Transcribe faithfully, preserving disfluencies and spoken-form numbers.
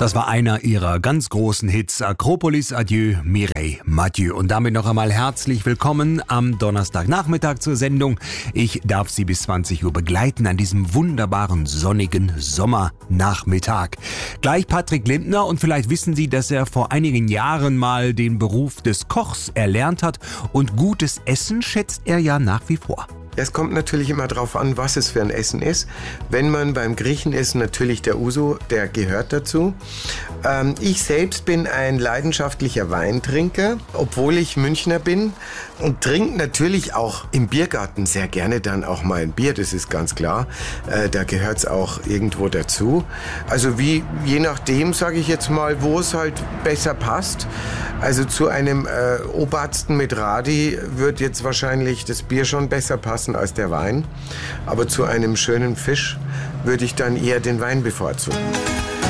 Das war einer ihrer ganz großen Hits. Akropolis, Adieu, Mireille Mathieu. Und damit noch einmal herzlich willkommen am Donnerstagnachmittag zur Sendung. Ich darf Sie bis zwanzig Uhr begleiten an diesem wunderbaren sonnigen Sommernachmittag. Gleich Patrick Lindner, und vielleicht wissen Sie, dass er vor einigen Jahren mal den Beruf des Kochs erlernt hat, und gutes Essen schätzt er ja nach wie vor. Es kommt natürlich immer darauf an, was es für ein Essen ist. Wenn man beim Griechen ist, natürlich der Uso, der gehört dazu. Ähm, ich selbst bin ein leidenschaftlicher Weintrinker, obwohl ich Münchner bin, und trinke natürlich auch im Biergarten sehr gerne dann auch mal ein Bier, das ist ganz klar. Äh, da gehört es auch irgendwo dazu. Also wie, je nachdem, sage ich jetzt mal, wo es halt besser passt. Also zu einem äh, Obersten mit Radi wird jetzt wahrscheinlich das Bier schon besser passen als der Wein. Aber zu einem schönen Fisch würde ich dann eher den Wein bevorzugen.